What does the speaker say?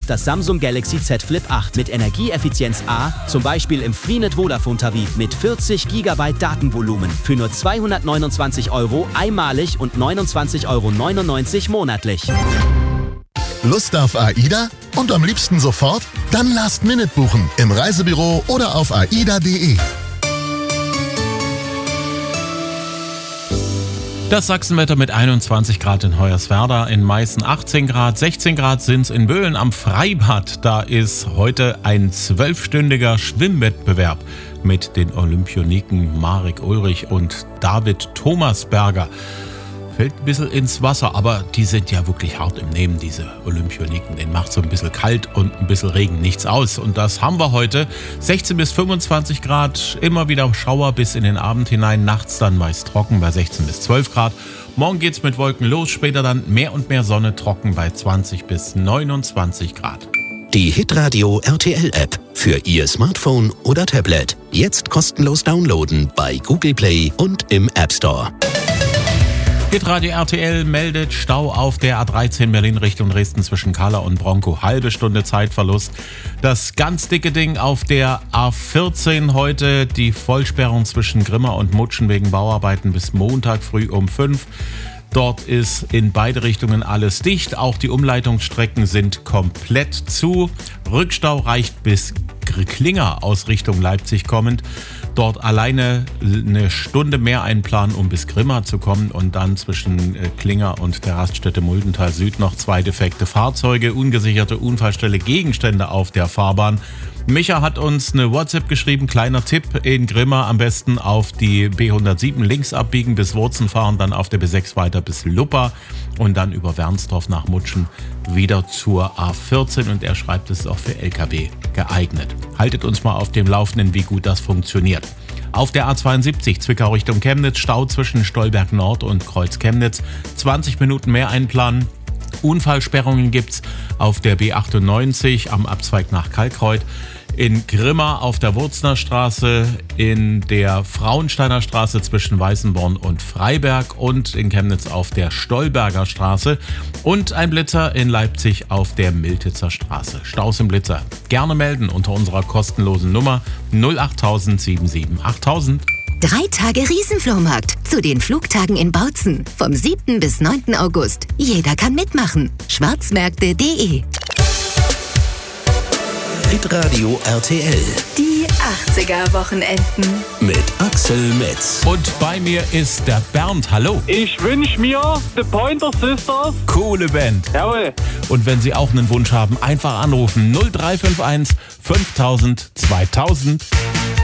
das Samsung Galaxy Z Flip 8 mit Energieeffizienz A, zum Beispiel im Freenet Vodafone-Tarif mit 40 GB Datenvolumen für nur 229 € einmalig und 29,99 € monatlich. Lust auf AIDA? Und am liebsten sofort? Dann Last Minute buchen im Reisebüro oder auf aida.de. Das Sachsenwetter mit 21 Grad in Hoyerswerda, in Meißen 18 Grad, 16 Grad sind es in Böhlen am Freibad. Da ist heute ein 12-stündiger Schwimmwettbewerb mit den Olympioniken Marek Ulrich und David Thomasberger. Fällt ein bisschen ins Wasser, aber die sind ja wirklich hart im Nehmen, diese Olympioniken. Denen macht so ein bisschen kalt und ein bisschen Regen nichts aus. Und das haben wir heute. 16 bis 25 Grad, immer wieder Schauer bis in den Abend hinein. Nachts dann meist trocken bei 16 bis 12 Grad. Morgen geht's mit Wolken los, später dann mehr und mehr Sonne, trocken bei 20 bis 29 Grad. Die Hitradio RTL App für Ihr Smartphone oder Tablet. Jetzt kostenlos downloaden bei Google Play und im App Store. Hitradio RTL meldet Stau auf der A13 Berlin Richtung Dresden zwischen Kahla und Bronkow. Halbe Stunde Zeitverlust. Das ganz dicke Ding auf der A14 heute. Die Vollsperrung zwischen Grimma und Mutschen wegen Bauarbeiten bis Montag früh um 5. Dort ist in beide Richtungen alles dicht. Auch die Umleitungsstrecken sind komplett zu. Rückstau reicht bis Klinger aus Richtung Leipzig kommend. Dort alleine eine Stunde mehr einplanen, um bis Grimma zu kommen und dann zwischen Klinger und der Raststätte Muldental Süd noch 2 defekte Fahrzeuge, ungesicherte Unfallstelle, Gegenstände auf der Fahrbahn. Micha hat uns eine WhatsApp geschrieben, kleiner Tipp, in Grimma am besten auf die B107 links abbiegen bis Wurzen fahren, dann auf der B6 weiter bis Luppa und dann über Wernsdorf nach Mutschen wieder zur A14 und er schreibt, es ist auch für LKW geeignet. Haltet uns mal auf dem Laufenden, wie gut das funktioniert. Auf der A72 Zwickau Richtung Chemnitz, Stau zwischen Stolberg Nord und Kreuz Chemnitz, 20 Minuten mehr einplanen. Unfallsperrungen gibt's auf der B98 am Abzweig nach Kalkreuth, in Grimma auf der Wurzner Straße, in der Frauensteiner Straße zwischen Weißenborn und Freiberg und in Chemnitz auf der Stolberger Straße und ein Blitzer in Leipzig auf der Miltitzer Straße. Staus im Blitzer. Gerne melden unter unserer kostenlosen Nummer 08000 77 8000. 3 Tage Riesenflohmarkt zu den Flugtagen in Bautzen vom 7. bis 9. August. Jeder kann mitmachen. Schwarzmärkte.de. Hitradio RTL. Die 80er-Wochenenden. Mit Axel Metz. Und bei mir ist der Bernd. Hallo. Ich wünsche mir The Pointer Sisters. Coole Band. Jawohl. Und wenn Sie auch einen Wunsch haben, einfach anrufen 0351 5000 2000.